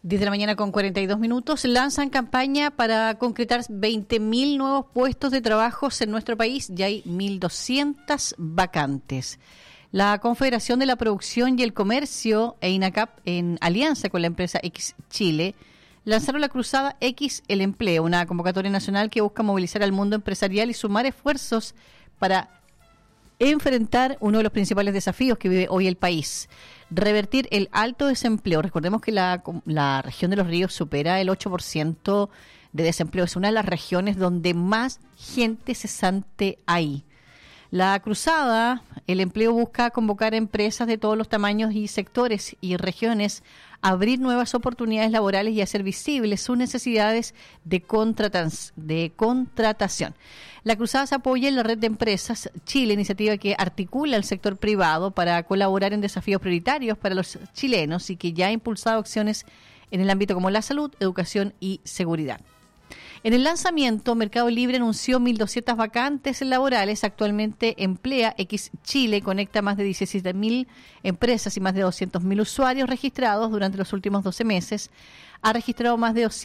10 de la mañana con 42 minutos, lanzan campaña para concretar 20.000 nuevos puestos de trabajo en nuestro país. Ya hay 1.200 vacantes. La Confederación de la Producción y el Comercio e INACAP, en alianza con la empresa X Chile, lanzaron la Cruzada X el Empleo, una convocatoria nacional que busca movilizar al mundo empresarial y sumar esfuerzos para enfrentar uno de los principales desafíos que vive hoy el país: revertir el alto desempleo. Recordemos que la región de Los Ríos supera el 8% de desempleo. Es una de las regiones donde más gente cesante hay. La Cruzada, el Empleo, busca convocar a empresas de todos los tamaños y sectores y regiones a abrir nuevas oportunidades laborales y hacer visibles sus necesidades de contratación. La Cruzada se apoya en la Red de Empresas Chile, iniciativa que articula el sector privado para colaborar en desafíos prioritarios para los chilenos y que ya ha impulsado acciones en el ámbito como la salud, educación y seguridad. En el lanzamiento, Mercado Libre anunció 1.200 vacantes laborales. Actualmente emplea X Chile, conecta más de 17.000 empresas y más de 200.000 usuarios registrados durante los últimos 12 meses. Ha registrado más de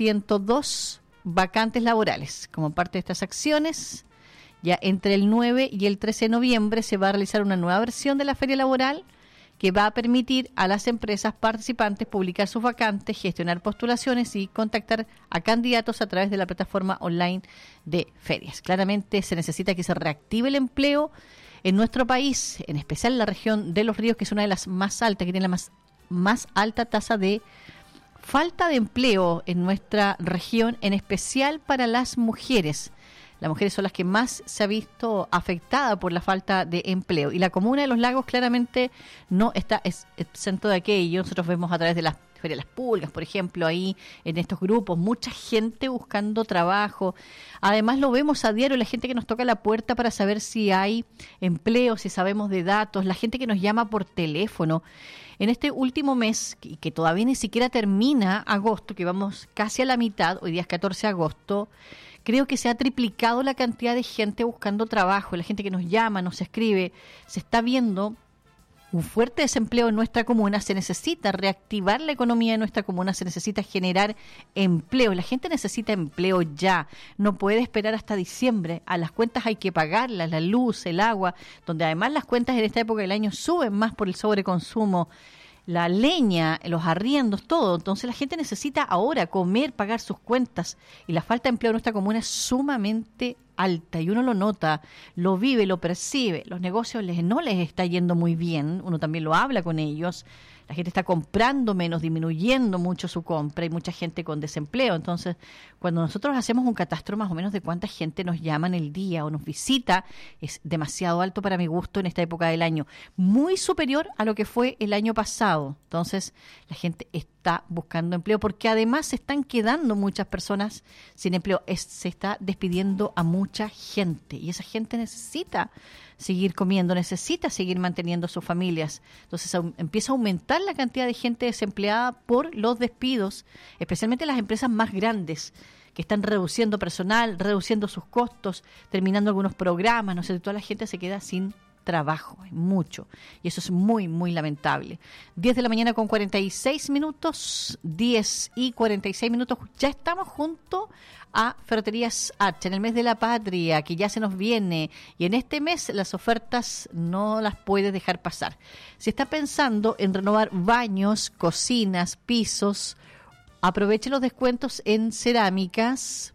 202 vacantes laborales. Como parte de estas acciones, ya entre el 9 y el 13 de noviembre se va a realizar una nueva versión de la feria laboral que va a permitir a las empresas participantes publicar sus vacantes, gestionar postulaciones y contactar a candidatos a través de la plataforma online de ferias. Claramente se necesita que se reactive el empleo en nuestro país, en especial en la región de Los Ríos, que es una de las más altas, que tiene la más alta tasa de falta de empleo en nuestra región, en especial para las mujeres. Las mujeres son las que más se ha visto afectada por la falta de empleo. Y la comuna de Los Lagos claramente no está exento de aquello. Nosotros vemos a través de las Feria de las Pulgas, por ejemplo, ahí en estos grupos, mucha gente buscando trabajo. Además lo vemos a diario, la gente que nos toca la puerta para saber si hay empleo, si sabemos de datos, la gente que nos llama por teléfono. En este último mes, que todavía ni siquiera termina agosto, que vamos casi a la mitad, hoy día es 14 de agosto, creo que se ha triplicado la cantidad de gente buscando trabajo, la gente que nos llama, nos escribe. Se está viendo un fuerte desempleo en nuestra comuna. Se necesita reactivar la economía de nuestra comuna, se necesita generar empleo. La gente necesita empleo ya, no puede esperar hasta diciembre. A las cuentas hay que pagarlas, la luz, el agua, donde además las cuentas en esta época del año suben más por el sobreconsumo, la leña, los arriendos, todo. Entonces la gente necesita ahora comer, pagar sus cuentas, y la falta de empleo en nuestra comuna es sumamente alta y uno lo nota, lo vive, lo percibe. Los negocios no les está yendo muy bien, uno también lo habla con ellos. La gente está comprando menos, disminuyendo mucho su compra, y mucha gente con desempleo. Entonces, cuando nosotros hacemos un catastro más o menos de cuánta gente nos llama en el día o nos visita, es demasiado alto para mi gusto en esta época del año. Muy superior a lo que fue el año pasado. Entonces, la gente está buscando empleo, porque además se están quedando muchas personas sin empleo. Se está despidiendo a mucha gente, y esa gente necesita seguir comiendo, necesita seguir manteniendo sus familias. Entonces empieza a aumentar la cantidad de gente desempleada por los despidos, especialmente las empresas más grandes, que están reduciendo personal, reduciendo sus costos, terminando algunos programas. No sé, toda la gente se queda sin trabajo, hay mucho, y eso es muy, muy lamentable. 10 de la mañana con 46 minutos, 10 y 46 minutos, ya estamos junto a Ferreterías H, en el mes de la patria, que ya se nos viene, y en este mes las ofertas no las puedes dejar pasar. Si está pensando en renovar baños, cocinas, pisos, aproveche los descuentos en cerámicas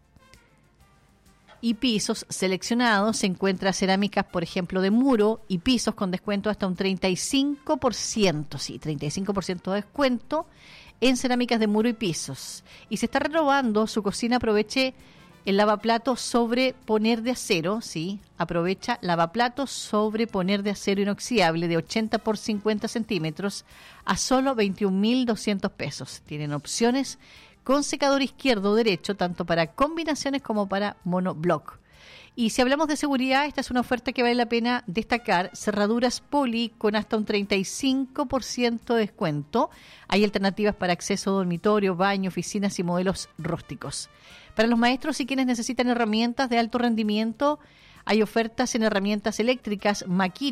y pisos seleccionados. Se encuentra cerámicas, por ejemplo, de muro y pisos con descuento hasta un 35%, sí, 35% de descuento en cerámicas de muro y pisos. Y se está renovando su cocina, aproveche el lavaplatos sobre poner de acero, sí, aprovecha lavaplatos sobre poner de acero inoxidable de 80 por 50 centímetros a solo 21.200 pesos. Tienen opciones con secador izquierdo o derecho, tanto para combinaciones como para monobloc. Y si hablamos de seguridad, esta es una oferta que vale la pena destacar. Cerraduras Poli con hasta un 35% de descuento. Hay alternativas para acceso a dormitorio, baño, oficinas y modelos rústicos. Para los maestros y quienes necesitan herramientas de alto rendimiento, hay ofertas en herramientas eléctricas, Makita,